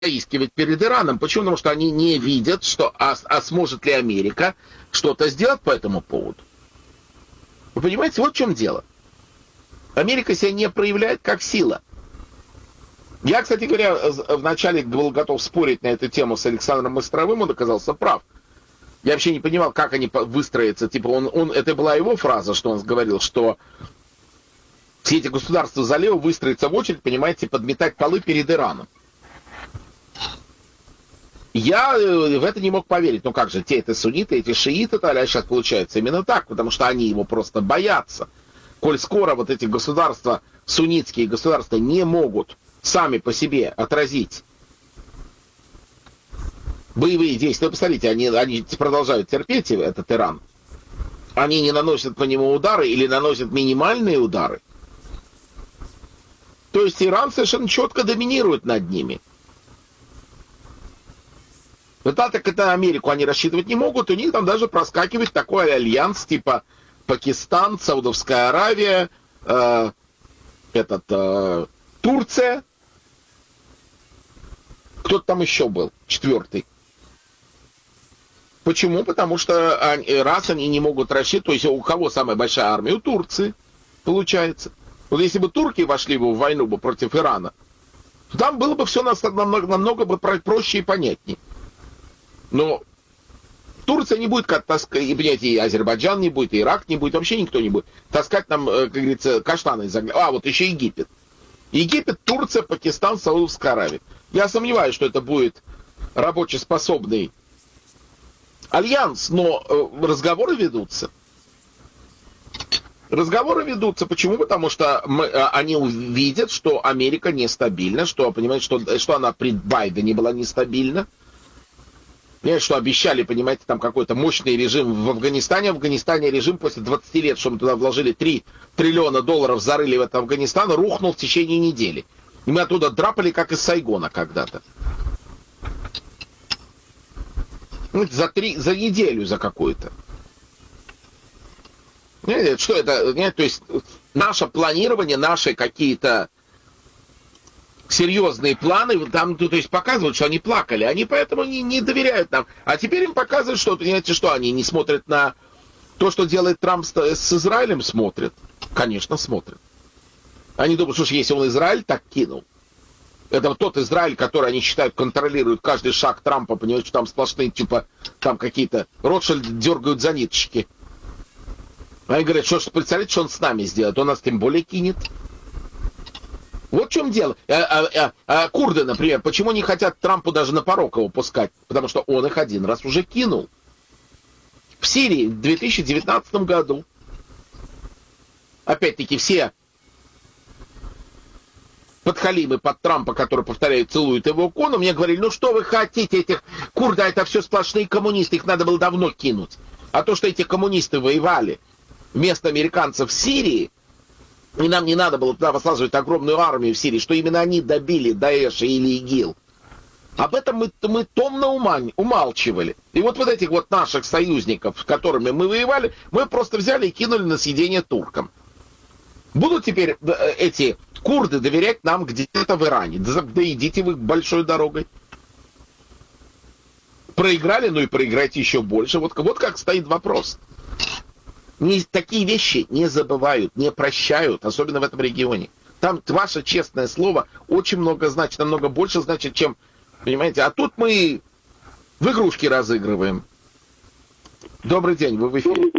заискивать перед Ираном. Почему? Потому что они не видят, что, сможет ли Америка что-то сделать по этому поводу. Вы понимаете, вот в чем дело. Америка себя не проявляет как сила. Я, кстати говоря, вначале был готов спорить на эту тему с Александром Островым, он оказался прав. Я вообще не понимал, как они выстроятся. Типа это была его фраза, что он говорил, что все эти государства залива выстроятся в очередь, понимаете, подметать полы перед Ираном. Я в это не мог поверить. Ну как же, те это сунниты, эти шииты, а сейчас получается именно так, потому что они его просто боятся. Коль скоро вот эти государства, суннитские государства, не могут сами по себе отразить боевые действия. Вы посмотрите, они продолжают терпеть этот Иран. Они не наносят по нему удары или наносят минимальные удары. То есть Иран совершенно четко доминирует над ними. Но так как это Америку они рассчитывать не могут, у них там даже проскакивает такой альянс типа Пакистан, Саудовская Аравия, Турция. Кто-то там еще был, четвертый. Почему? Потому что раз они не могут рассчитывать, то есть у кого самая большая армия? У Турции, получается. Вот если бы турки вошли бы в войну бы против Ирана, то там было бы все намного бы проще и понятнее. Но Турция не будет таскать, и, понимаете, и Азербайджан не будет, и Ирак не будет, вообще никто не будет таскать нам, как говорится, каштаны из огня. Вот еще Египет. Египет, Турция, Пакистан, Саудовская Аравия. Я сомневаюсь, что это будет рабочеспособный альянс, но разговоры ведутся. Разговоры ведутся. Почему? Потому что они увидят, что Америка нестабильна, что, понимаете, что она при Байдене была нестабильна. Понимаете, что обещали, понимаете, там какой-то мощный режим в Афганистане. В Афганистане режим после 20 лет, что мы туда вложили $3 триллиона, зарыли в этот Афганистан, рухнул в течение недели. И мы оттуда драпали, как из Сайгона когда-то. За неделю за какую-то. Что это? Нет, то есть наше планирование, наши какие-то серьезные планы, там, то есть показывают, что они плакали, они поэтому не доверяют нам. А теперь им показывают, что, понимаете, что они не смотрят на то, что делает Трамп с Израилем, смотрят. Конечно, смотрят. Они думают, что если он Израиль так кинул, это вот тот Израиль, который они считают контролирует каждый шаг Трампа, понимаете, что там сплошные, типа, там какие-то Ротшильды дергают за ниточки. Они говорят, что представляете, что он с нами сделает, он нас тем более кинет. Вот в чем дело. Курды, например, почему не хотят Трампу даже на порог его пускать? Потому что он их один раз уже кинул. В Сирии в 2019 году. Опять-таки все подхалимы под Трампа, которые, повторяю, целуют его икону, мне говорили, ну что вы хотите, этих курды, это все сплошные коммунисты, их надо было давно кинуть. А то, что эти коммунисты воевали вместо американцев в Сирии, и нам не надо было туда высаживать огромную армию в Сирии, что именно они добили Даэша или ИГИЛ. Об этом мы томно умалчивали. И вот этих вот наших союзников, с которыми мы воевали, мы просто взяли и кинули на съедение туркам. Будут теперь эти курды доверять нам где-то в Иране? Да идите вы большой дорогой. Проиграли, ну и проиграйте еще больше. Вот как стоит вопрос. Такие вещи не забывают, не прощают, особенно в этом регионе. Там ваше честное слово очень много значит, намного больше значит, чем, понимаете, а тут мы в игрушки разыгрываем. Добрый день, вы в эфире.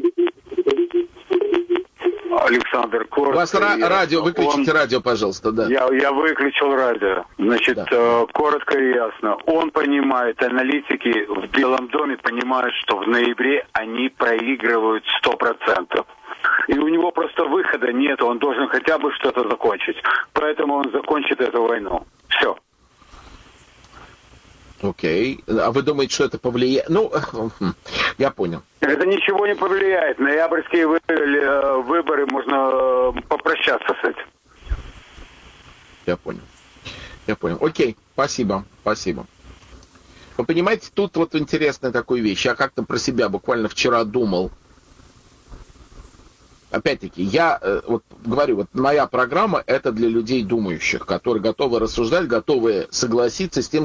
Александр, коротко. У вас радио, выключите радио, пожалуйста, да. Я выключил радио. Значит, да. Коротко и ясно. Он понимает, аналитики в Белом доме понимают, что в ноябре они проигрывают 100%. И у него просто выхода нет, он должен хотя бы что-то закончить. Поэтому он закончит эту войну. Все. Окей. А вы думаете, что это повлияет? Ну, я понял. Это ничего не повлияет. Ноябрьские выборы, можно попрощаться с этим. Я понял. Окей, спасибо. Вы понимаете, тут вот интересная такая вещь. Я как-то про себя буквально вчера думал. опять-таки, я вот говорю, вот моя программа это для людей думающих, которые готовы рассуждать, готовы согласиться с тем,